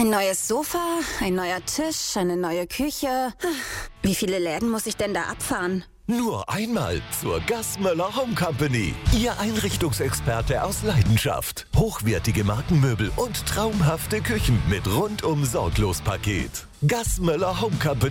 Ein neues Sofa, ein neuer Tisch, eine neue Küche. Wie viele Läden muss ich denn da abfahren? Nur einmal zur Gassmöller Home Company. Ihr Einrichtungsexperte aus Leidenschaft. Hochwertige Markenmöbel und traumhafte Küchen mit rundum sorglos Paket. Gassmöller Home Company.